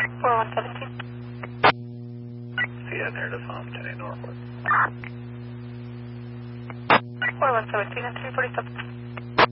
4117. See ya near the farm, 10 Northwood. 4117 and 347.